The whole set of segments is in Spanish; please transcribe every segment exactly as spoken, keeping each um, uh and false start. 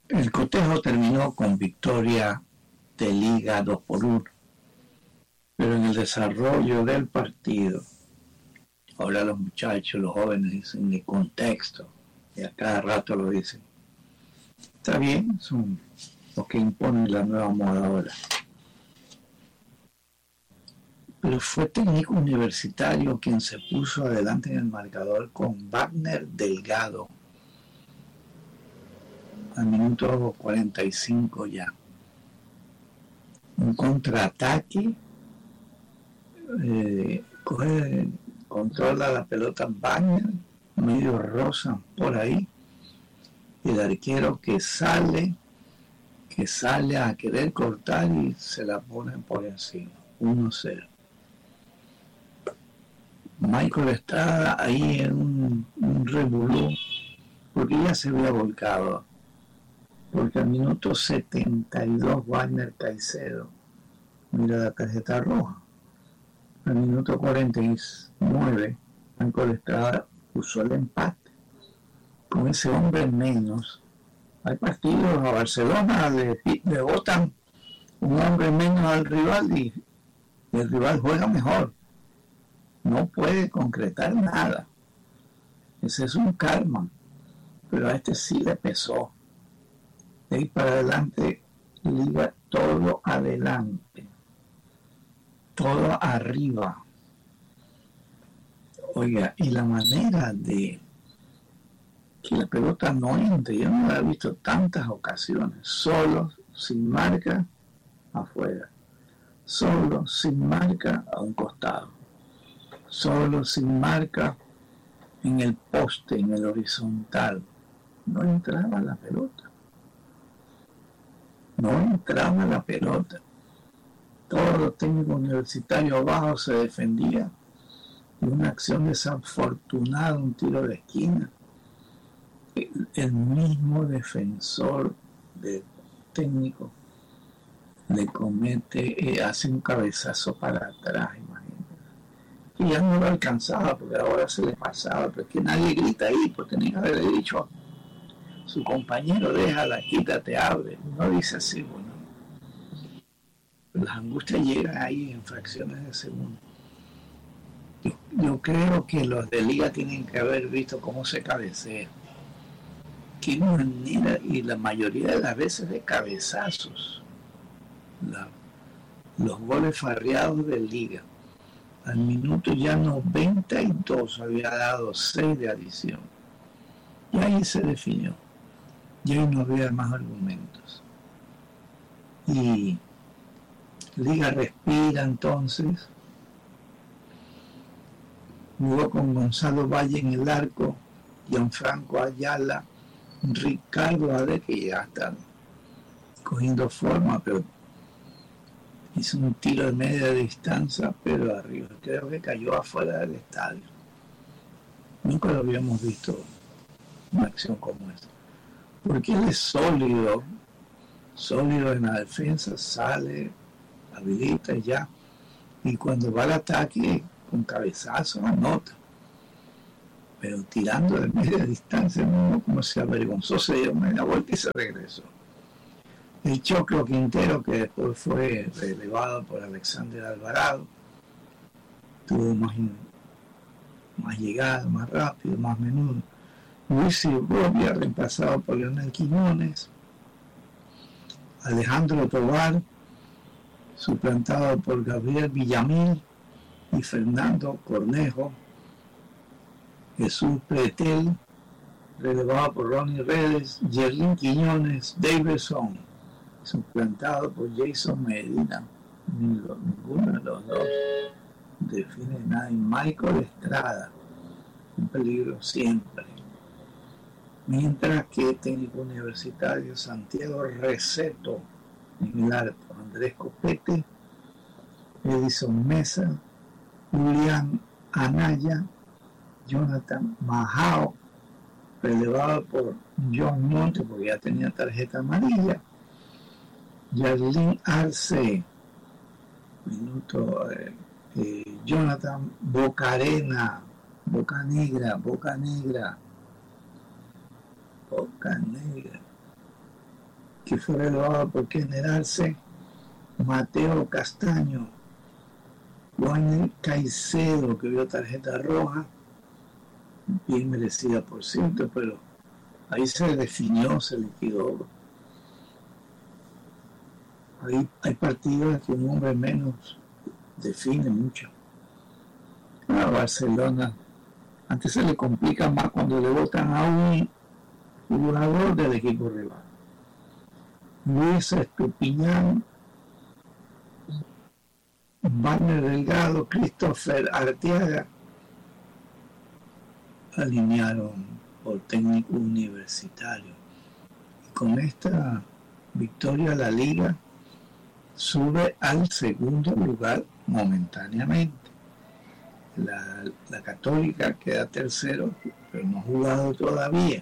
El cotejo terminó con victoria de Liga dos por uno, pero en el desarrollo del partido, ahora los muchachos, los jóvenes dicen de contexto, y a cada rato lo dicen. Está bien, son los que imponen la nueva moda ahora. Pero fue Técnico Universitario quien se puso adelante en el marcador con Wagner Delgado al minuto cuarenta y cinco ya. Un contraataque, eh, coge, controla la pelota Wagner, medio rosa por ahí, y el arquero que sale, que sale a querer cortar y se la ponen por encima, uno cero. Michael Estrada ahí en un, un revolú, porque ya se había volcado, porque al minuto setenta y dos Wagner Caicedo mira la tarjeta roja. Al minuto cuarenta y nueve Michael Estrada usó el empate. Con ese hombre menos, hay partidos a Barcelona, le, le botan un hombre menos al rival y, y el rival juega mejor. No puede concretar nada. Ese es un karma. Pero a este sí le pesó. De ahí para adelante, Liga todo adelante. Todo arriba. Oiga, y la manera de que la pelota no entre, yo no la he visto tantas ocasiones. Solo, sin marca, afuera. Solo, sin marca, a un costado. Solo, sin marca, en el poste, en el horizontal. No entraba la pelota. No entraba la pelota. Todos los técnicos universitarios abajo se defendían. Y una acción desafortunada, un tiro de esquina. El, el mismo defensor del técnico le comete, eh, hace un cabezazo para atrás, imagínate. Y ya no lo alcanzaba, porque ahora se le pasaba, pero es que nadie grita ahí, porque tenía que haberle dicho su compañero, déjala, quítate, abre. No dice así, bueno. Las angustias llegan ahí en fracciones de segundo. Yo, yo creo que los de Liga tienen que haber visto cómo se cabecea. Qué manera, y la mayoría de las veces de cabezazos. La, los goles farreados de Liga. Al minuto ya noventa y dos había dado seis de adición. Y ahí se definió. Y ahí no había más argumentos. Y Liga respira entonces. Jugó con Gonzalo Valle en el arco, Gianfranco Ayala, Ricardo Ade, que ya están cogiendo forma, pero hizo un tiro de media distancia, pero arriba. Creo que cayó afuera del estadio. Nunca lo habíamos visto una acción como esta. Porque él es sólido, sólido en la defensa, sale, habilita y ya. Y cuando va al ataque, con cabezazo, anota. Pero tirando de media distancia, no, como se avergonzó, se dio media vuelta y se regresó. El Choclo Quintero, que después fue relevado por Alexander Alvarado, tuvo más, más llegada, más rápido, más menudo. Luis Segovia, reemplazado por Leonel Quiñones. Alejandro Tovar, suplantado por Gabriel Villamil y Fernando Cornejo. Jesús Pretel, relevado por Ronnie Redes. Yerlin Quiñones, Davidson, suplantado por Jason Medina. Ninguno de los dos define nada. Y Michael Estrada, un peligro siempre. Mientras que técnico universitario Santiago Receto en el arco, Andrés Copete, Edison Mesa, Julián Anaya, Jonathan Majao, relevado por John Monte, porque ya tenía tarjeta amarilla, Yarlín Arce, minuto, eh, eh, Jonathan Bocarena, Boca Negra, Boca Negra, Boca Negra, que fue relevado por generarse Mateo Castaño, Juan Caicedo, que vio tarjeta roja, bien merecida por cierto, pero ahí se definió, se liquidó. Hay, hay partidos que un hombre menos define mucho. A Barcelona, antes se le complica más cuando le votan a un jugador del equipo rival. Luis Estupiñán, Wagner Delgado, Christopher Arteaga alinearon por Técnico Universitario. Y con esta victoria la liga sube al segundo lugar momentáneamente. La, la Católica queda tercero, pero no ha jugado todavía.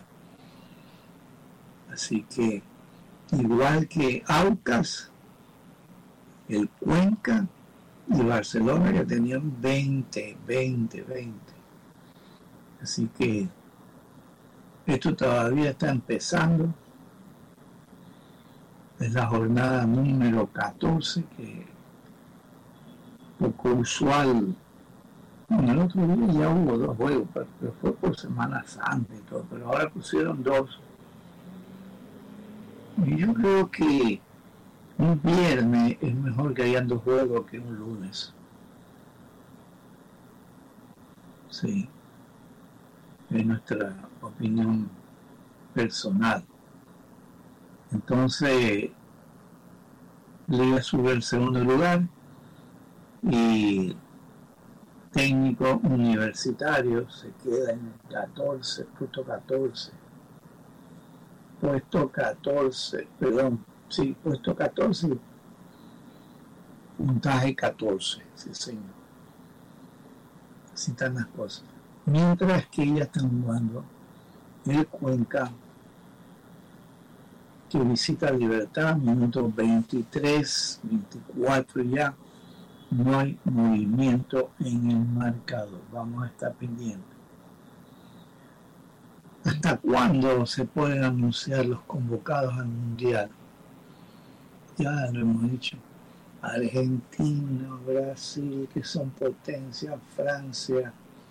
Así que, igual que Aucas, el Cuenca y Barcelona, que tenían veinte, veinte, veinte. Así que esto todavía está empezando. Es la jornada número catorce, que poco usual. Bueno, el otro día ya hubo dos juegos, pero fue por Semana Santa y todo, pero ahora pusieron dos. Y yo creo que un viernes es mejor que hayan dos juegos que un lunes. Sí, es nuestra opinión personal. Entonces, Liga sube al segundo lugar y Técnico Universitario se queda en el catorce, puesto catorce. Puesto catorce, perdón, sí, puesto catorce, puntaje catorce, sí señor. Así están las cosas. Mientras que ya están jugando el Cuenca, que visita Libertad, minutos veintitrés, veinticuatro ya, no hay movimiento en el marcador. Vamos a estar pendientes. ¿Hasta cuándo se pueden anunciar los convocados al Mundial? Ya lo hemos dicho. Argentina, Brasil, que son potencias, Francia,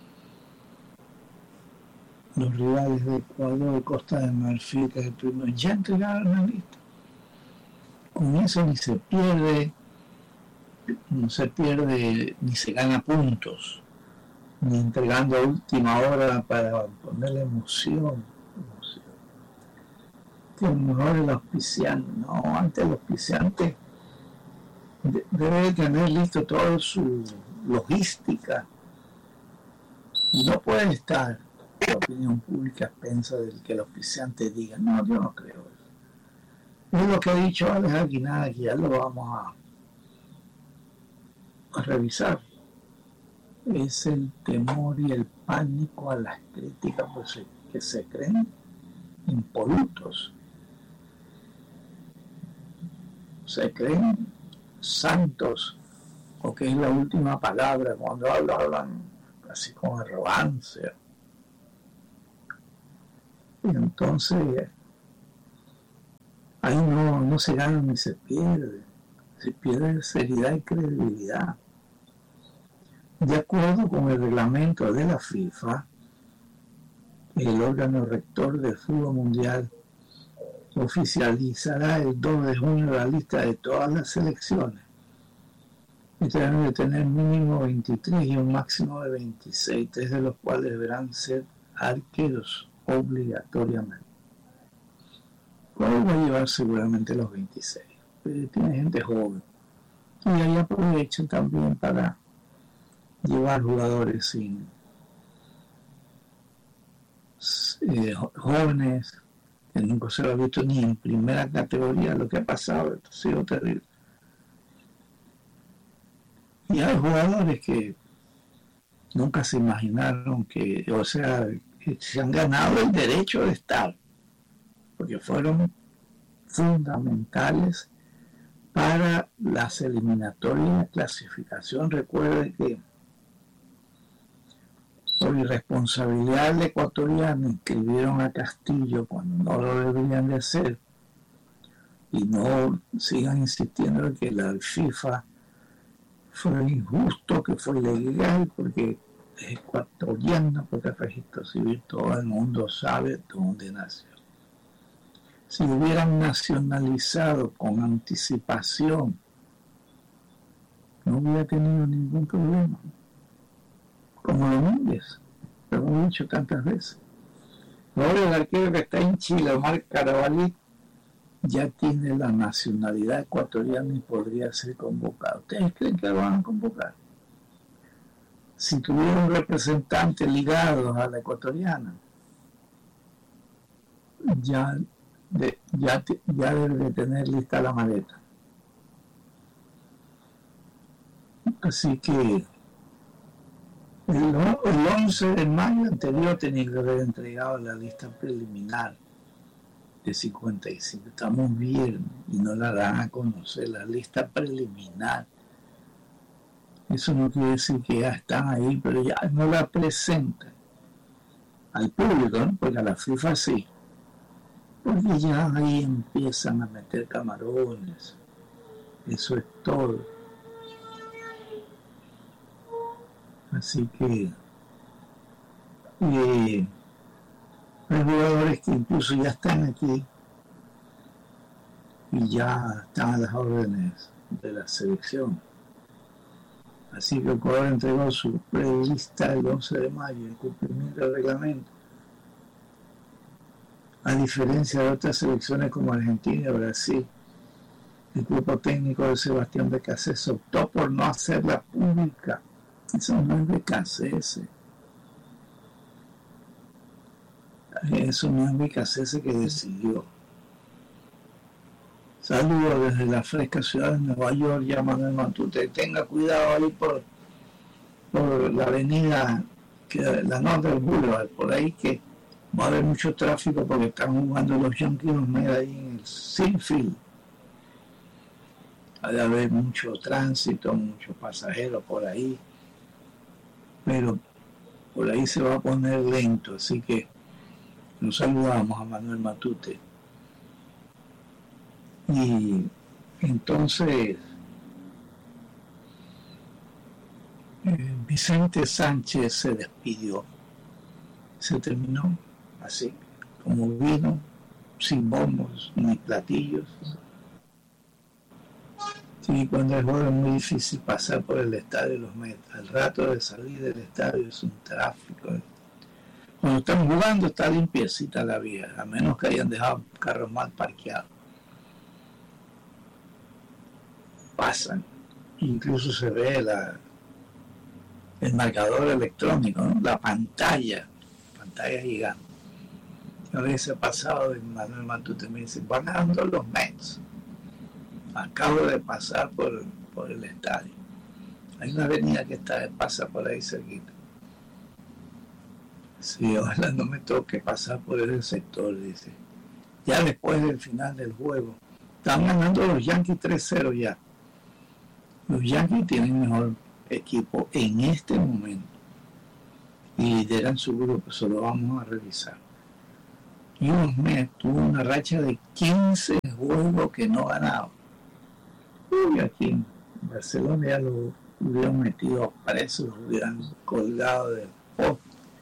los rivales de Ecuador, Costa de Marfil, que es el primero, ya entregaron la lista. Con eso ni se pierde, no se pierde, ni se gana puntos, ni entregando a última hora para ponerle emoción. emoción. Que a lo mejor el auspiciante, no, antes el auspiciante de, debe tener listo toda su logística y no puede estar la opinión pública piensa del que el auspiciante diga. No, yo no creo eso. Es lo que ha dicho Alex Aguinaga, que ya lo vamos a, a revisar. Es el temor y el pánico a las críticas, pues, que se creen impolutos. Se creen santos, o que es la última palabra. Cuando hablan, hablan así con arrogancia. Y entonces ahí no, no se gana ni se pierde, se pierde seriedad y credibilidad. De acuerdo con el reglamento de la FIFA, el órgano rector del fútbol mundial oficializará el dos de junio la lista de todas las selecciones. Y deben de tener mínimo veintitrés y un máximo de veintiséis, tres de los cuales deberán ser arqueros obligatoriamente. Luego va a llevar seguramente los veintiséis, pero tiene gente joven. Y ahí aprovechan también para llevar jugadores sin, eh, jóvenes, que nunca se lo ha visto ni en primera categoría. Lo que ha pasado, esto ha sido terrible. Y hay jugadores que nunca se imaginaron que, o sea, que se han ganado el derecho de estar, porque fueron fundamentales para las eliminatorias de clasificación. Recuerde que por irresponsabilidad del ecuatoriano inscribieron a Castillo cuando no lo deberían de hacer, y no sigan insistiendo en que la FIFA fue injusto, que fue ilegal, porque es ecuatoriano, porque el registro civil todo el mundo sabe dónde nació. Si hubieran nacionalizado con anticipación, no hubiera tenido ningún problema. Como Domínguez, lo hemos dicho tantas veces. Ahora el arquero que está en Chile, Omar Carabalí, ya tiene la nacionalidad ecuatoriana y podría ser convocado. ¿Ustedes creen que lo van a convocar? Si tuvieron representantes ligados a la ecuatoriana, ya, de, ya, ya debe de tener lista la maleta. Así que el, el once de mayo anterior tenía que haber entregado la lista preliminar de cincuenta y cinco. Estamos bien y no la dan a conocer, la lista preliminar. Eso no quiere decir que ya están ahí, pero ya no la presentan al público, ¿no? Porque a la FIFA sí. Porque ya ahí empiezan a meter camarones. Eso es todo. Así que eh, hay jugadores que incluso ya están aquí y ya están a las órdenes de la selección. Así que Ecuador entregó su prelista el once de mayo en cumplimiento del reglamento. A diferencia de otras selecciones como Argentina y Brasil, el grupo técnico de Sebastián Becasese optó por no hacerla pública. Eso no es Becasese. Eso no es Becasese que decidió. Saludos desde la fresca ciudad de Nueva York, ya Manuel Matute. Tenga cuidado ahí por, por la avenida, que, la Northern Boulevard, por ahí que va a haber mucho tráfico porque están jugando los Yankees los Mets ahí en el Sinfield. Va a haber mucho tránsito, muchos pasajeros por ahí, pero por ahí se va a poner lento, así que nos saludamos a Manuel Matute. Y entonces eh, Vicente Sánchez se despidió, se terminó así, como vino, sin bombos ni platillos. Sí, cuando es juego es muy difícil pasar por el estadio de los Mets. Al rato de salir del estadio es un tráfico. Cuando están jugando está limpiecita la vía, a menos que hayan dejado carros mal parqueados. Pasan, incluso se ve la, el marcador electrónico, ¿no? La pantalla, pantalla gigante. A veces he pasado de Manuel Matute, me dice, van ganando los Mets. Acabo de pasar por, por el estadio. Hay una avenida que está, pasa por ahí cerquita. Sí, ojalá no me toque pasar por ese sector, dice. Ya después del final del juego, están ganando los Yankees tres cero ya. Los Yankees tienen mejor equipo en este momento y lideran su grupo, eso lo vamos a revisar. Y los Mets tuvo una racha de quince juegos que no ganaban. Y aquí en Barcelona ya lo hubieran metido preso, lo hubieran colgado del poste.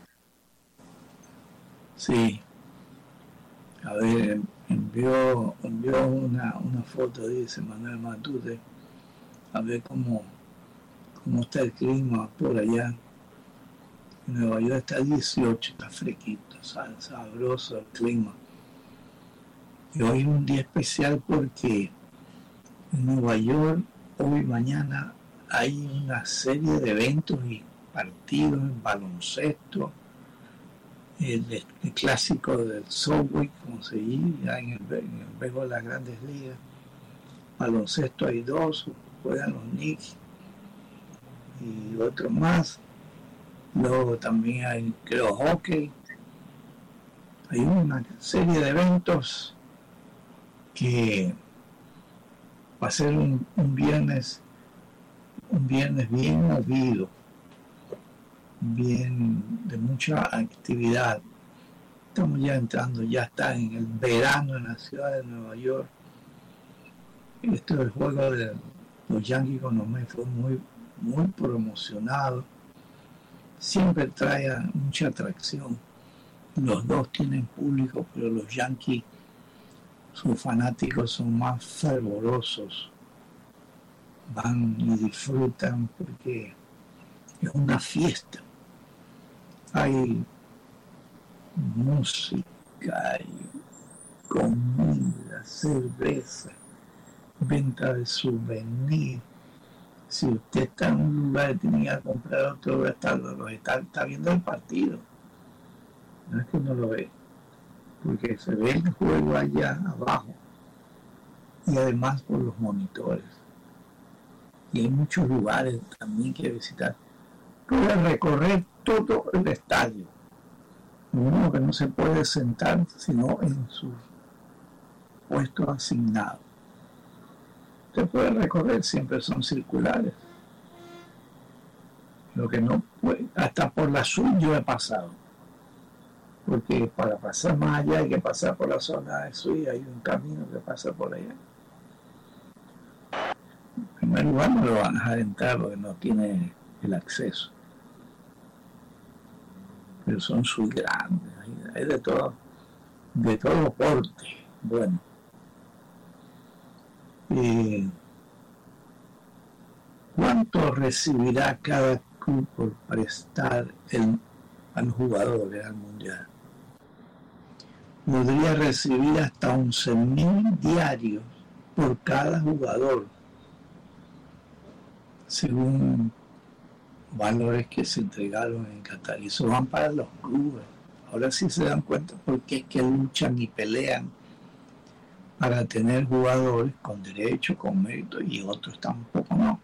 Sí. A ver, envió, envió una, una foto, dice Manuel Matute. A ver cómo, cómo está el clima por allá. En Nueva York está dieciocho, está fresquito, sabroso el clima. Y hoy es un día especial porque en Nueva York, hoy y mañana, hay una serie de eventos y partidos en baloncesto, el, el clásico del Subway, como se dice, ya en el, en el béisbol de las Grandes Ligas. Baloncesto hay dos, juegan los Knicks y otros más. Luego también hay, creo, hockey. Hay una serie de eventos que va a ser un, un viernes, un viernes bien movido, bien de mucha actividad. Estamos ya entrando, ya está en el verano en la ciudad de Nueva York. esto del juego de los Yankees con los Mets fue muy, muy promocionado. Siempre trae mucha atracción. Los dos tienen público, pero los Yankees, sus fanáticos son más fervorosos. Van y disfrutan porque es una fiesta. Hay música, hay comida, cerveza, venta de souvenirs. Si usted está en un lugar y tiene que comprar otro, está, está, está viendo el partido. No es que no lo ve, porque se ve el juego allá abajo y además por los monitores. Y hay muchos lugares también que visitar. Puede recorrer todo el estadio. Uno que no se puede sentar sino en su puesto asignado. Se puede recorrer, siempre son circulares. Lo que no puede, hasta por la sur yo he pasado. Porque para pasar más allá hay que pasar por la zona de sur y hay un camino que pasa por allá. En primer lugar no lo van a dejar entrar porque no tiene el acceso. Pero son muy grandes, hay, hay de todo, de todo porte. Bueno. Eh, ¿Cuánto recibirá cada club por prestar el, al jugador al mundial? Podría recibir hasta once mil diarios por cada jugador, según valores que se entregaron en Qatar. Y eso van para los clubes. Ahora sí se dan cuenta por qué es que luchan y pelean para tener jugadores con derecho, con mérito, y otros tampoco no.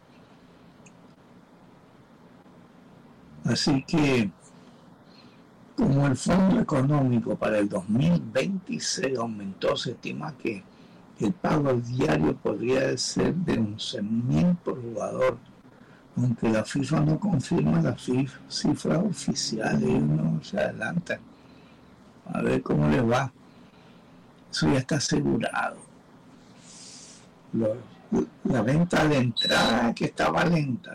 Así que, como el fondo económico para el dos mil veintiséis aumentó, se estima que el pago diario podría ser de once mil por jugador, aunque la FIFA no confirma la cifra oficial, ellos no se adelantan. A ver cómo les va. Eso ya está asegurado. Lo, la venta de entrada que estaba lenta,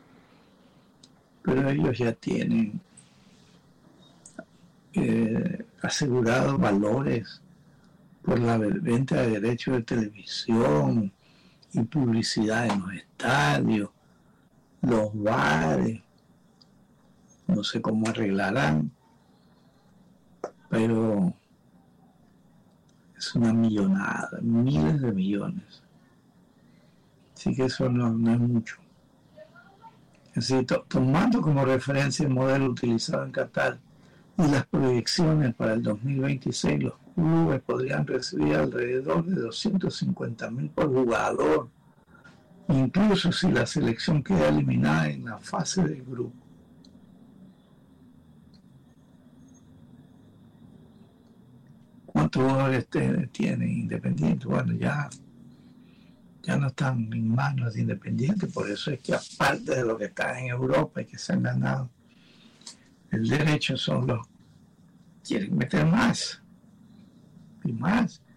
pero ellos ya tienen eh, asegurados valores por la venta de derechos de televisión y publicidad en los estadios, los bares. No sé cómo arreglarán, pero es una millonada, miles de millones. Así que eso no, no es mucho. Así, to, tomando como referencia el modelo utilizado en Qatar y las proyecciones para el dos mil veintiséis, los clubes podrían recibir alrededor de doscientos cincuenta mil por jugador, incluso si la selección queda eliminada en la fase de grupo. ¿Cuántos jugadores tiene Independiente? Bueno, ya, ya no están en manos de Independiente, por eso es que aparte de lo que está en Europa y que se han ganado el derecho, son los quieren meter más y más.